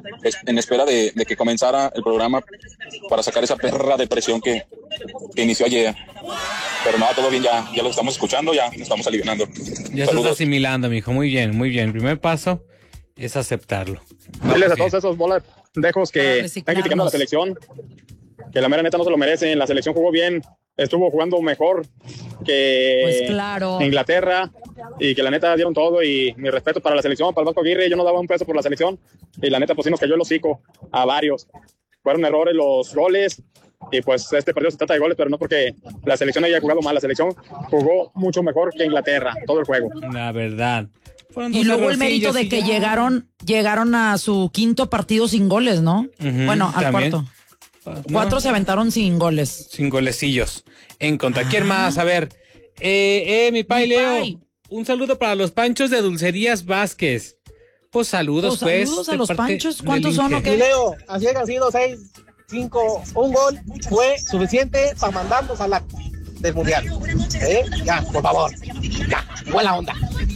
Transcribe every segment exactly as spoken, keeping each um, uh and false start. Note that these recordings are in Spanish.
es- en espera de, de que comenzara el programa para sacar esa perra depresión que, que inició ayer. Pero nada, todo bien, ya, ya lo estamos escuchando, ya nos estamos aliviando. Ya estás asimilando, mijo. Muy bien, muy bien. El primer paso es aceptarlo. Diles a todos esos bolas pendejos que están criticando a la selección, que la mera neta no se lo merecen. La selección jugó bien, estuvo jugando mejor que Pues claro. Inglaterra, y que la neta dieron todo. Y mi respeto para la selección, para el Vasco Aguirre. Yo no daba un peso por la selección, y la neta pues sí nos cayó el hocico a varios. Fueron errores los goles, y pues este partido se trata de goles, pero no porque la selección haya jugado mal. La selección jugó mucho mejor que Inglaterra todo el juego. La verdad. Fueron Y dos luego el mérito errorcillos de y que ya. llegaron, llegaron a su quinto partido sin goles, ¿no? Ujú, Bueno, al también. cuarto. No, Cuatro se aventaron sin goles. Sin golecillos. En contra. ¿Quién más? A ver. Eh, eh, mi pai Mi Leo. pai. Un saludo para los panchos de Dulcerías Vázquez. Pues saludos, Pues, pues. saludos a de los parte panchos. del ¿Cuántos son Inge. o qué? Y Leo, así hayan sido seis, cinco, un gol fue suficiente para mandarnos a la del mundial. ¿Eh? Ya, por favor. Ya, buena onda.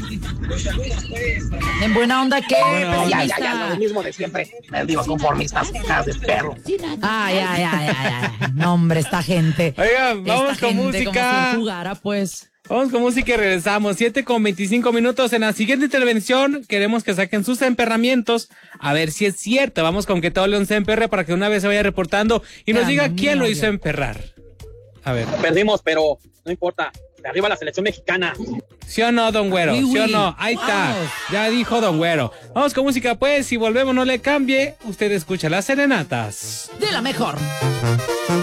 En buena onda, ¿qué? buena onda. Ya, ya, ya, lo mismo de siempre. Me digo, conformistas, caras de perro. Ay, ay, ay, ay, ay. No, hombre, esta gente. Oigan, vamos Esta con gente, música. Como si él jugara, pues. Vamos con música y regresamos. siete con veinticinco minutos. En la siguiente intervención queremos que saquen sus emperramientos. A ver si es cierto. Vamos con que todo León se emperre para que una vez se vaya reportando y nos Ya, diga no, quién no, lo ya. hizo emperrar. A ver. Perdimos, pero no importa. De arriba la selección mexicana. ¿Sí o no, don Güero? Oui, ¿Sí o oui. no? Ahí está. Vamos. Ya dijo don Güero. Vamos con música, pues. Si volvemos, no le cambie. Usted escucha las serenatas. De la mejor.